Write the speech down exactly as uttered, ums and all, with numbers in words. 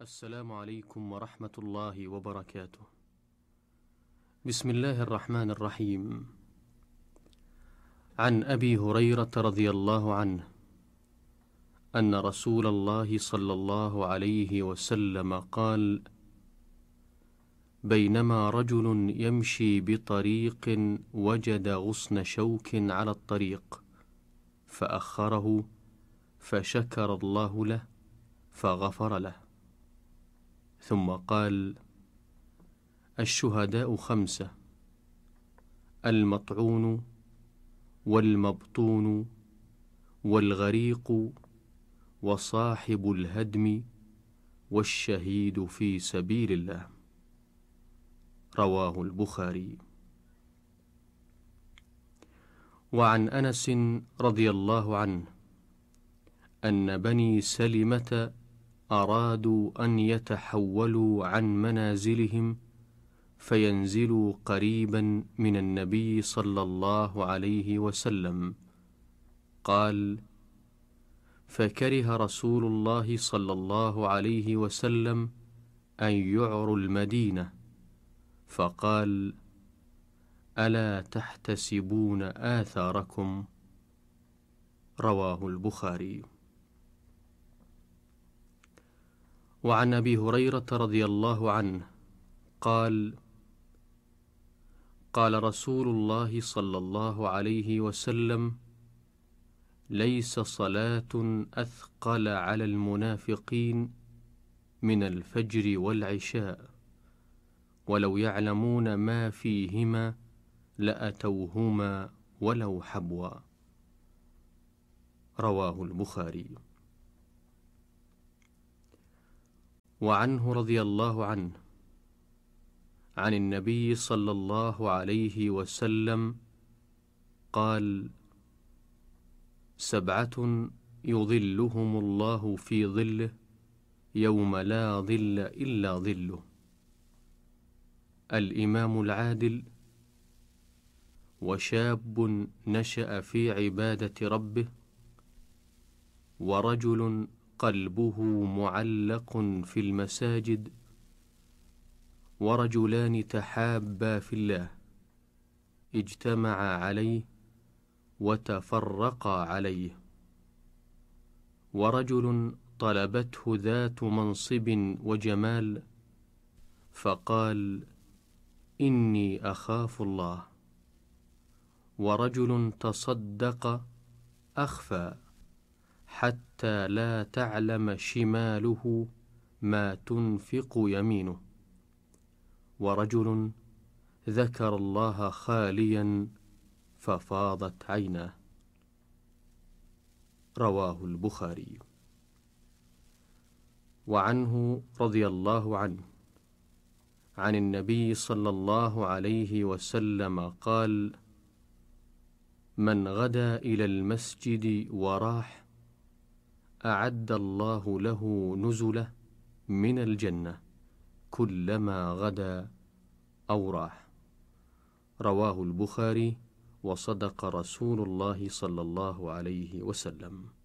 السلام عليكم ورحمة الله وبركاته. بسم الله الرحمن الرحيم. عن أبي هريرة رضي الله عنه أن رسول الله صلى الله عليه وسلم قال: بينما رجل يمشي بطريق وجد غصن شوك على الطريق فأخره فشكر الله له فغفر له، ثم قال: الشهداء خمسة: المطعون والمبطون والغريق وصاحب الهدم والشهيد في سبيل الله. رواه البخاري. وعن أنس رضي الله عنه أن بني سلمة أرادوا أن يتحولوا عن منازلهم فينزلوا قريبا من النبي صلى الله عليه وسلم. قال: فكره رسول الله صلى الله عليه وسلم أن يعروا المدينة، فقال: ألا تحتسبون آثاركم؟ رواه البخاري. وعن أبي هريرة رضي الله عنه قال: قال رسول الله صلى الله عليه وسلم: ليس صلاة أثقل على المنافقين من الفجر والعشاء، ولو يعلمون ما فيهما لأتوهما ولو حبوا. رواه البخاري. وعنه رضي الله عنه عن النبي صلى الله عليه وسلم قال: سبعة يظلهم الله في ظله يوم لا ظل إلا ظله: الإمام العادل، وشاب نشأ في عبادة ربه، ورجل قلبه معلق في المساجد، ورجلان تحابا في الله اجتمعا عليه وتفرقا عليه، ورجل طلبته ذات منصب وجمال فقال: إني أخاف الله، ورجل تصدق أخفى حتى لا تعلم شماله ما تنفق يمينه، ورجل ذكر الله خاليا ففاضت عيناه. رواه البخاري. وعنه رضي الله عنه عن النبي صلى الله عليه وسلم قال: من غدا إلى المسجد وراح أعد الله له نزله من الجنة كلما غدا أو راح. رواه البخاري. وصدق رسول الله صلى الله عليه وسلم.